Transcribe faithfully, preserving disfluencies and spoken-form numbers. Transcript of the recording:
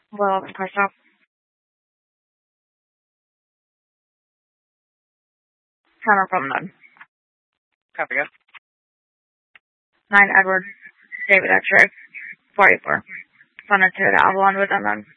Well, press up. Timer from none. Copy it. Nine Edward, David X-ray, forty-four. Thunder to the Avalon with unknown.